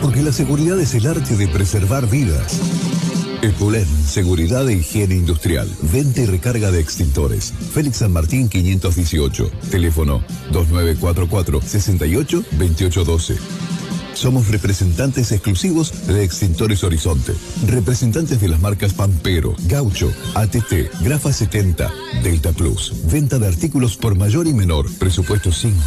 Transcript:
porque la seguridad es el arte de preservar vidas. Epulén, seguridad e higiene industrial. Venta y recarga de extintores. Félix San Martín 518. Teléfono 2944 68 2812. Somos representantes exclusivos de Extintores Horizonte. Representantes de las marcas Pampero, Gaucho, ATT, Grafa 70, Delta Plus. Venta de artículos por mayor y menor. Presupuesto sin